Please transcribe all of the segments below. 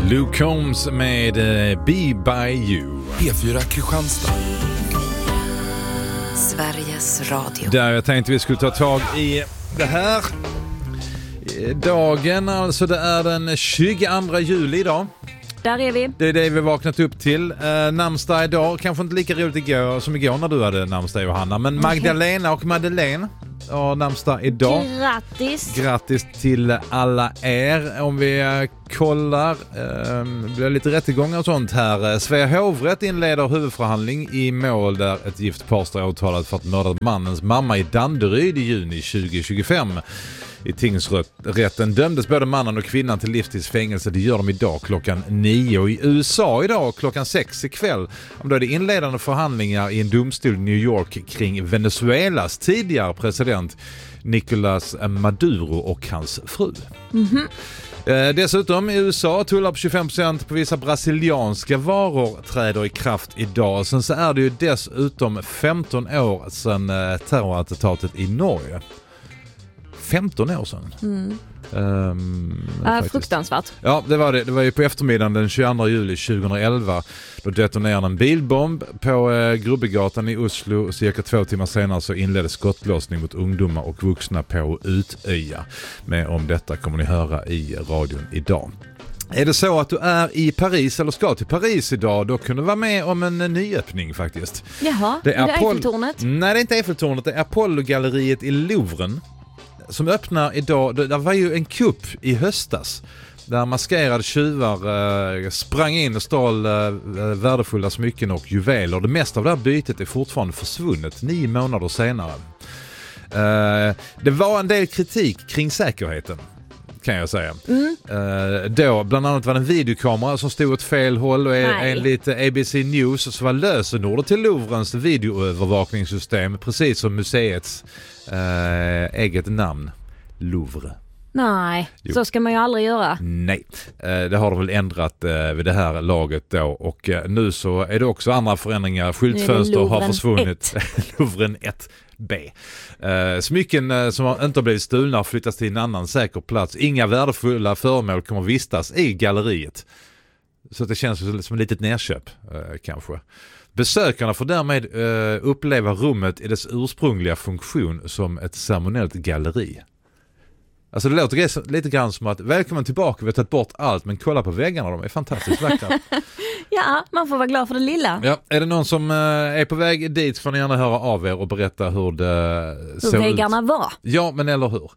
Luke Combs med Be By You. P4 Kristianstad. Sveriges Radio. Där jag tänkte vi skulle ta tag i det här. Dagen, alltså det är den 22 juli idag. Där är vi. Det är det vi vaknat upp till. Namnsdag idag, kanske inte lika roligt igår som igår när du hade namnsdag, Johanna. Men Magdalena och Madeleine har namnsdag idag. Grattis! Grattis till alla er. Om vi kollar, det blir lite rättegångar och sånt här. Svea hovrätt inleder huvudförhandling i mål där ett gift par står åtalat för att mörda mannens mamma i Danderyd i juni 2025. I tingsrätten dömdes både mannen och kvinnan till livstidsfängelse. Det gör de idag klockan 9. Och i USA idag klockan 6 ikväll. Då är det inledande förhandlingar i en domstol i New York kring Venezuelas tidigare president Nicolás Maduro och hans fru. Dessutom i USA tullar på 25% på vissa brasilianska varor träder i kraft idag. Sen så är det ju dessutom 15 år sedan terrorattentatet i Norge. 15 år sedan. Fruktansvärt. Ja, det var det. Det var ju på eftermiddagen den 22 juli 2011. Då detonerade en bilbomb på Grubbegatan i Oslo. Cirka 2 timmar senare så inleddes skottlossning mot ungdomar och vuxna på Utöja. Men om detta kommer ni höra i radion idag. Är det så att du är i Paris eller ska till Paris idag, då kunde du vara med om en nyöppning faktiskt. Jaha, det är Eiffeltornet? Nej, det är inte Eiffeltornet. Det är Apollo-galleriet i Louvren som öppnar idag. Det var ju en kupp i höstas där maskerade tjuvar sprang in och stal värdefulla smycken och juveler. Det mesta av det här bytet är fortfarande försvunnet 9 månader senare. Det var en del kritik kring säkerheten, kan jag säga. Då bland annat var det en videokamera som stod åt fel håll och enligt ABC News så var lösenordet till Louvrens videoövervakningssystem precis som museets eget namn, Louvre. Nej, så ska man ju aldrig göra. Nej, det har de väl ändrat vid det här laget då. Och nu så är det också andra förändringar. Skyltfönster har försvunnit. Louvren 1B. Smycken som inte har blivit stulna har flyttats till en annan säker plats. Inga värdefulla föremål kommer vistas i galleriet. Så det känns som ett litet nedköp kanske. Besökarna får därmed uppleva rummet i dess ursprungliga funktion som ett ceremoniellt galleri. Alltså det låter lite grann som att välkommen tillbaka, vi har tagit bort allt, men kolla på väggarna, de är fantastiskt vackra. Ja, man får vara glad för det lilla. Ja, är det någon som är på väg dit får ni gärna höra av er och berätta hur väggarna var. Ja, men eller hur.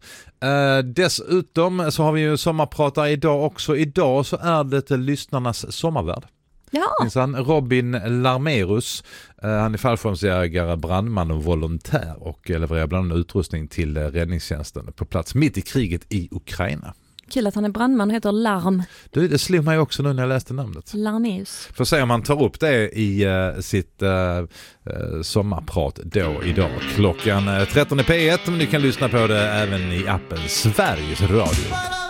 Dessutom så har vi ju sommarpratar idag också. Idag så är det lyssnarnas sommarvärd. Ja. Robin Larmerus, han är fallskärmsjägare, brandman och volontär och levererar bland annat utrustning till räddningstjänsten på plats mitt i kriget i Ukraina. Kul att han är brandman och heter Larm. Du, det slog mig också nu när jag läste namnet. Larmeus. Får se om man tar upp det i sitt sommarprat då idag. Klockan 13 i P1, men ni kan lyssna på det även i appen Sveriges Radio.